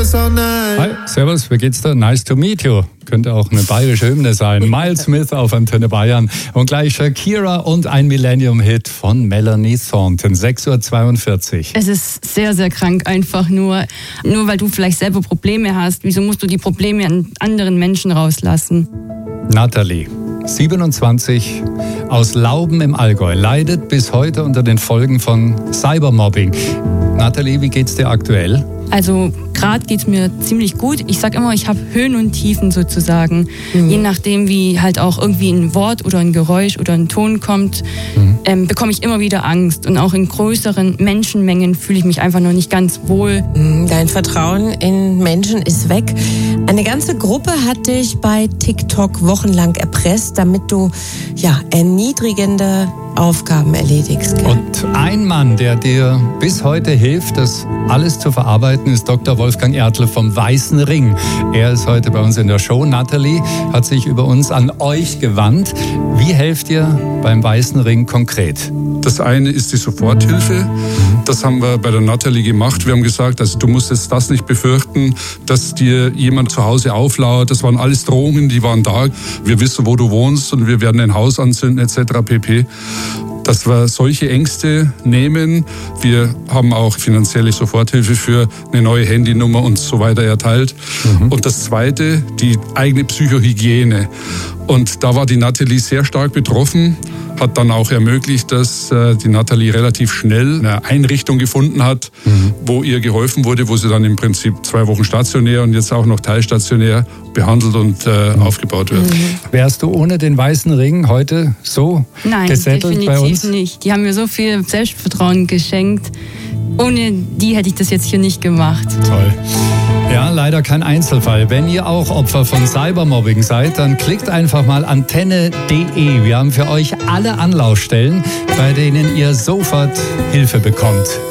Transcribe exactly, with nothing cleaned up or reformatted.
all night. Hi, servus, wie geht's dir? Nice to meet you. Könnte auch eine bayerische Hymne sein. Miles Smith auf Antenne Bayern. Und gleich Shakira und ein Millennium-Hit von Melanie Thornton. sechs Uhr zweiundvierzig. Es ist sehr, sehr krank einfach nur. Nur weil du vielleicht selber Probleme hast, wieso musst du die Probleme an anderen Menschen rauslassen? Nathalie, siebenundzwanzig, aus Lauben im Allgäu, leidet bis heute unter den Folgen von Cybermobbing. Nathalie, wie geht's dir aktuell? Also gerade geht's mir ziemlich gut. Ich sag immer, ich habe Höhen und Tiefen sozusagen. Mhm. Je nachdem, wie halt auch irgendwie ein Wort oder ein Geräusch oder ein Ton kommt, mhm. ähm, bekomme ich immer wieder Angst. Und auch in größeren Menschenmengen fühle ich mich einfach noch nicht ganz wohl. Dein Vertrauen in Menschen ist weg. Eine ganze Gruppe hat dich bei TikTok wochenlang erpresst, damit du ja erniedrigende Aufgaben erledigst. Gell? Und ein Mann, der dir bis heute hilft, das alles zu verarbeiten, ist Doktor Wolfgang Ertl vom Weißen Ring. Er ist heute bei uns in der Show. Nathalie hat sich über uns an euch gewandt. Wie helft ihr beim Weißen Ring konkret? Das eine ist die Soforthilfe. Das haben wir bei der Nathalie gemacht. Wir haben gesagt, also du musst jetzt das nicht befürchten, dass dir jemand zu Hause auflauert. Das waren alles Drohungen, die waren da. Wir wissen, wo du wohnst und wir werden ein Haus anzünden et cetera pp. Dass wir solche Ängste nehmen. Wir haben auch finanzielle Soforthilfe für eine neue Handynummer und so weiter erteilt. Mhm. Und das Zweite, die eigene Psychohygiene. Und da war die Nathalie sehr stark betroffen, hat dann auch ermöglicht, dass äh, die Nathalie relativ schnell eine Einrichtung gefunden hat, mhm. wo ihr geholfen wurde, wo sie dann im Prinzip zwei Wochen stationär und jetzt auch noch teilstationär behandelt und äh, mhm. aufgebaut wird. Mhm. Wärst du ohne den Weißen Ring heute so Nein, gesettelt bei uns? Nein, nicht. Die haben mir so viel Selbstvertrauen geschenkt. Ohne die hätte ich das jetzt hier nicht gemacht. Toll. Ja, leider kein Einzelfall. Wenn ihr auch Opfer von Cybermobbing seid, dann klickt einfach mal antenne punkt de. Wir haben für euch alle Anlaufstellen, bei denen ihr sofort Hilfe bekommt.